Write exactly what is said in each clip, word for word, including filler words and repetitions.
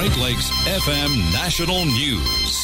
Great Lakes F M National News.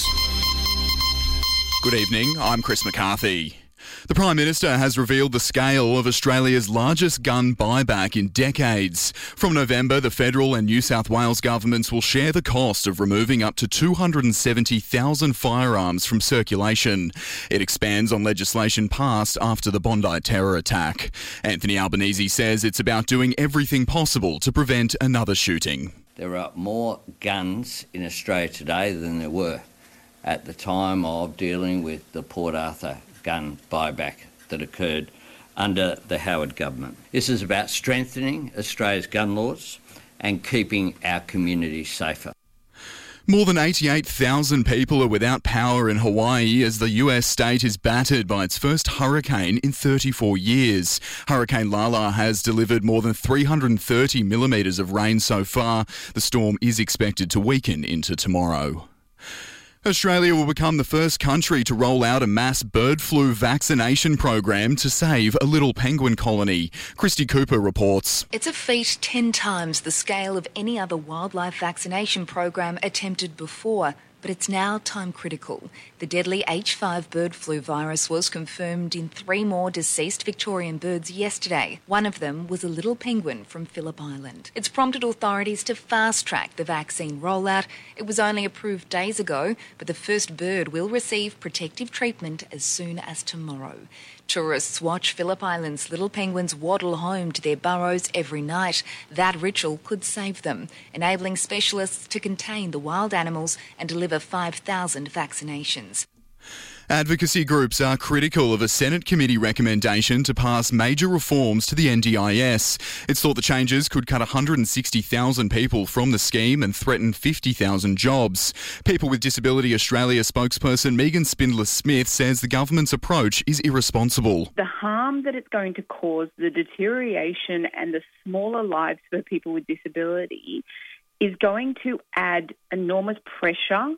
Good evening, I'm Chris McCarthy. The Prime Minister has revealed the scale of Australia's largest gun buyback in decades. From November, the federal and New South Wales governments will share the cost of removing up to two hundred seventy thousand firearms from circulation. It expands on legislation passed after the Bondi terror attack. Anthony Albanese says it's about doing everything possible to prevent another shooting. There are more guns in Australia today than there were at the time of dealing with the Port Arthur gun buyback that occurred under the Howard government. This is about strengthening Australia's gun laws and keeping our communities safer. More than eighty-eight thousand people are without power in Hawaii as the U S state is battered by its first hurricane in thirty-four years. Hurricane Lala has delivered more than three hundred thirty millimetres of rain so far. The storm is expected to weaken into tomorrow. Australia will become the first country to roll out a mass bird flu vaccination program to save a little penguin colony. Christy Cooper reports. It's a feat ten times the scale of any other wildlife vaccination program attempted before. But it's now time critical. The deadly H five bird flu virus was confirmed in three more deceased Victorian birds yesterday. One of them was a little penguin from Phillip Island. It's prompted authorities to fast-track the vaccine rollout. It was only approved days ago, but the first bird will receive protective treatment as soon as tomorrow. Tourists watch Phillip Island's little penguins waddle home to their burrows every night. That ritual could save them, enabling specialists to contain the wild animals and deliver five thousand vaccinations. Advocacy groups are critical of a Senate committee recommendation to pass major reforms to the N D I S. It's thought the changes could cut one hundred sixty thousand people from the scheme and threaten fifty thousand jobs. People with Disability Australia spokesperson Megan Spindler-Smith says the government's approach is irresponsible. The harm that it's going to cause, the deterioration and the smaller lives for people with disability is going to add enormous pressure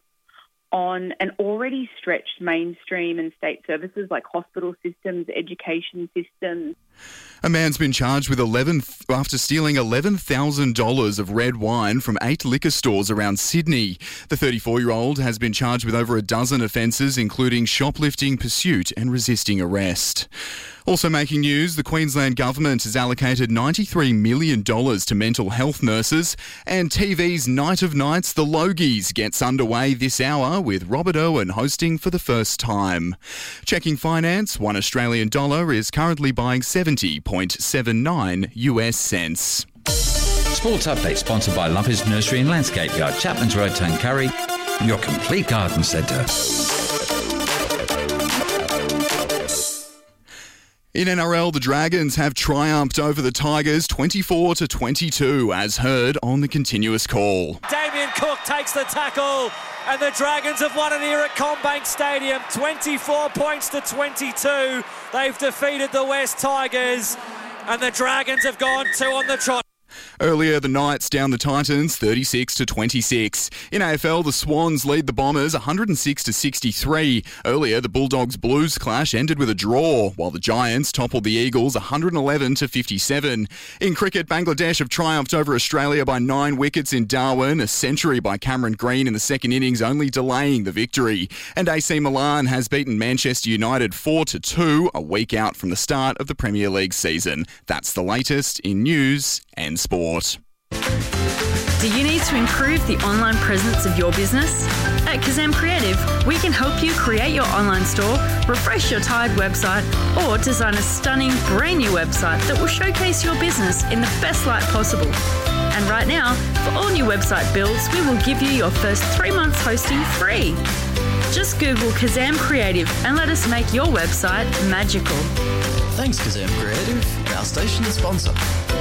on an already stretched mainstream and state services like hospital systems, education systems. A man's been charged with eleven after stealing eleven thousand dollars of red wine from eight liquor stores around Sydney. The thirty-four-year-old has been charged with over a dozen offences, including shoplifting, pursuit and resisting arrest. Also making news, the Queensland Government has allocated ninety-three million dollars to mental health nurses, and T V's Night of Nights, The Logies, gets underway this hour with Robert Irwin hosting for the first time. Checking finance, one Australian dollar is currently buying seventy point seven nine U S cents. Sports update sponsored by Lovers Nursery and Landscape Yard, Chapman's Road, Tuncurry, your complete garden centre. In N R L, the Dragons have triumphed over the Tigers twenty-four to twenty-two, as heard on the continuous call. Damien Cook takes the tackle, and the Dragons have won it here at CommBank Stadium, twenty-four points to twenty-two. They've defeated the West Tigers, and the Dragons have gone two on the trot. Earlier, the Knights down the Titans thirty-six to twenty-six. In A F L, the Swans lead the Bombers one hundred six to sixty-three. Earlier, the Bulldogs Blues clash ended with a draw, while the Giants toppled the Eagles one hundred eleven to fifty-seven. In cricket, Bangladesh have triumphed over Australia by nine wickets in Darwin, a century by Cameron Green in the second innings only delaying the victory. And A C Milan has beaten Manchester United four to two, a week out from the start of the Premier League season. That's the latest in news and sport. Do you need to improve the online presence of your business? At Kazam Creative, we can help you create your online store, refresh your tired website, or design a stunning brand new website that will showcase your business in the best light possible. And right now, for all new website builds, we will give you your first three months hosting free. Just Google Kazam Creative and let us make your website magical. Thanks, Kazam Creative, our station sponsor.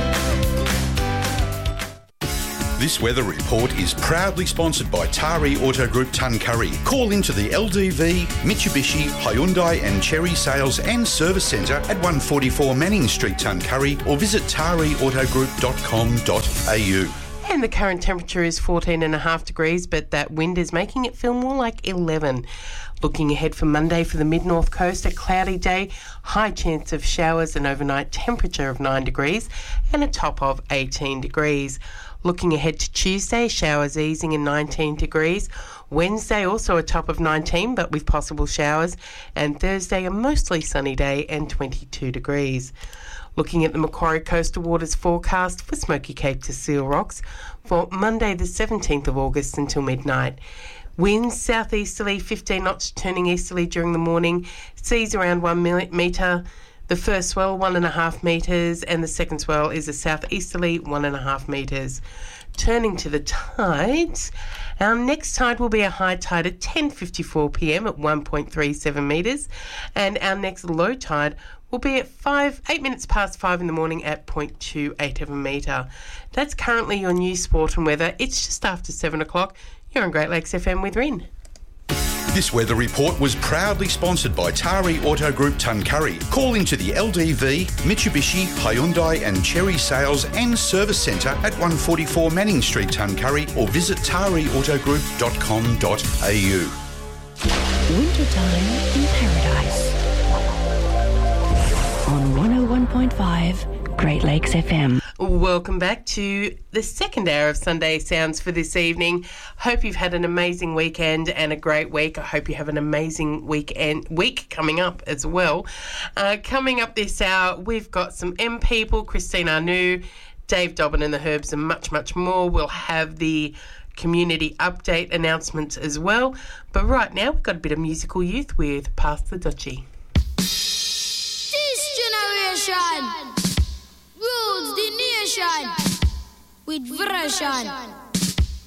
This weather report is proudly sponsored by Tari Auto Group Tuncurry. Call into the L D V, Mitsubishi, Hyundai and Chery Sales and Service Centre at one forty-four Manning Street, Tuncurry, or visit tari auto group dot com dot a u. And the current temperature is fourteen and a half degrees, but that wind is making it feel more like eleven. Looking ahead for Monday for the mid-north coast, a cloudy day, high chance of showers, an overnight temperature of nine degrees and a top of eighteen degrees. Looking ahead to Tuesday, showers easing in nineteen degrees. Wednesday also a top of nineteen but with possible showers. And Thursday a mostly sunny day and twenty-two degrees. Looking at the Macquarie Coastal Waters forecast for Smoky Cape to Seal Rocks for Monday the seventeenth of August until midnight. Winds southeasterly fifteen knots turning easterly during the morning. Seas around one metre. The first swell one and a half metres and the second swell is a southeasterly one and a half metres. Turning to the tides, our next tide will be a high tide at ten fifty-four p m at one point three seven metres, and our next low tide will be at five, eight minutes past five in the morning at zero point two eight of a metre. That's currently your news, sport and weather. It's just after seven o'clock. You're on Great Lakes F M with Rin. This weather report was proudly sponsored by Tari Auto Group Tuncurry. Call into the L D V, Mitsubishi, Hyundai and Cherry Sales and Service Centre at one forty-four Manning Street, Tuncurry, or visit tari auto group dot com dot a u. Wintertime in Paradise on one oh one point five Great Lakes F M. Welcome back to the second hour of Sunday Sounds for this evening. Hope you've had an amazing weekend and a great week. I hope you have an amazing weekend week coming up as well. Uh, coming up this hour, we've got some M People, Christine Anu, Dave Dobbin and the Herbs and much, much more. We'll have the community update announcements as well. But right now, we've got a bit of musical youth with Pass the Dutchie. This generation rules the nation with version.